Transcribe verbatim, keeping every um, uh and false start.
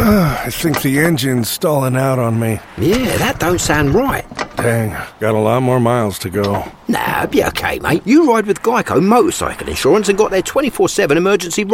I think the engine's stalling out on me. Yeah, that don't sound right. Dang, got a lot more miles to go. Nah, be okay, mate. You ride with Geico Motorcycle Insurance and got their twenty-four seven emergency